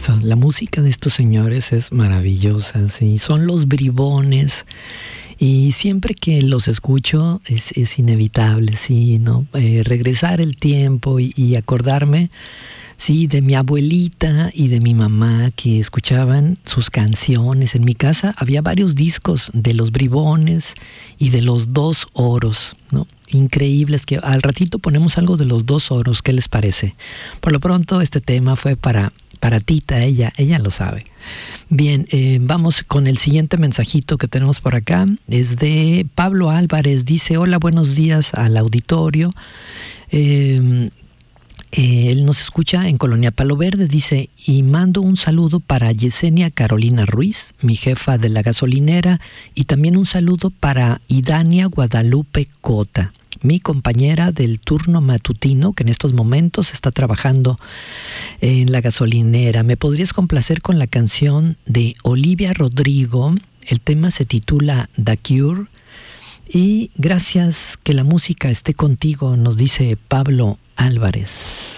La música de estos señores es maravillosa, sí. Son los bribones y siempre que los escucho es inevitable, sí, ¿no? Regresar el tiempo y acordarme, sí, de mi abuelita y de mi mamá que escuchaban sus canciones. En mi casa había varios discos de los bribones y de los Dos Oros, ¿no? Increíbles, que al ratito ponemos algo de los Dos Oros, ¿qué les parece? Por lo pronto este tema fue para Tita, ella lo sabe. Bien, vamos con el siguiente mensajito que tenemos por acá. Es de Pablo Álvarez, dice: hola, buenos días al auditorio. Él nos escucha en Colonia Palo Verde, dice: y mando un saludo para Yesenia Carolina Ruiz, mi jefa de la gasolinera, y también un saludo para Idania Guadalupe Cota, mi compañera del turno matutino, que en estos momentos está trabajando en la gasolinera. ¿Me podrías complacer con la canción de Olivia Rodrigo? El tema se titula The Cure. Y gracias, que la música esté contigo, nos dice Pablo Álvarez.